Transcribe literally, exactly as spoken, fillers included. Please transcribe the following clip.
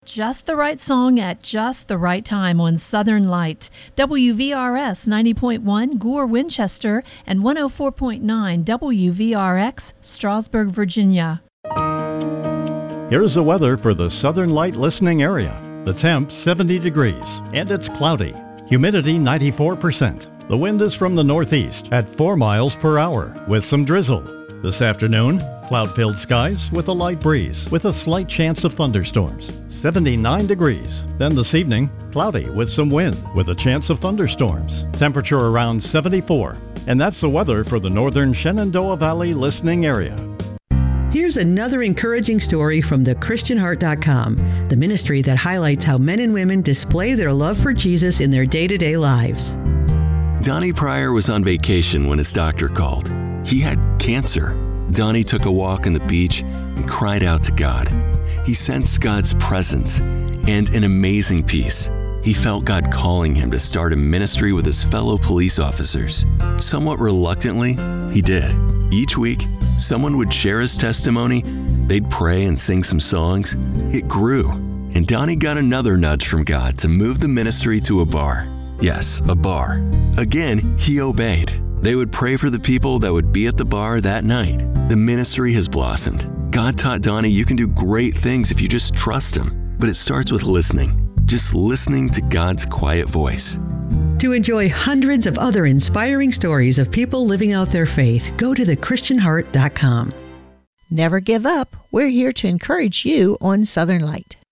Just the right song at just the right time on Southern Light. W V R S ninety point one Gore, Winchester, and one oh four point nine W V R X, Strasburg, Virginia. Here's the weather for the Southern Light listening area. The temp seventy degrees, and it's cloudy. Humidity ninety-four percent. The wind is from the northeast at four miles per hour with some drizzle. This afternoon, cloud-filled skies with a light breeze with a slight chance of thunderstorms. seventy-nine degrees. Then this evening, cloudy with some wind with a chance of thunderstorms. Temperature around seventy-four. And that's the weather for the northern Shenandoah Valley listening area. Here's another encouraging story from the Christian Heart dot com, the ministry that highlights how men and women display their love for Jesus in their day-to-day lives. Donnie Pryor was on vacation when his doctor called. He had cancer. Donnie took a walk on the beach and cried out to God. He sensed God's presence and an amazing peace. He felt God calling him to start a ministry with his fellow police officers. Somewhat reluctantly, he did. Each week, someone would share his testimony, they'd pray and sing some songs. It grew, and Donnie got another nudge from God to move the ministry to a bar. Yes, a bar. Again, he obeyed. They would pray for the people that would be at the bar that night. The ministry has blossomed. God taught Donnie you can do great things if you just trust him. But it starts with listening. Just listening to God's quiet voice. To enjoy hundreds of other inspiring stories of people living out their faith, go to the Christian Heart dot com. Never give up. We're here to encourage you on Southern Light.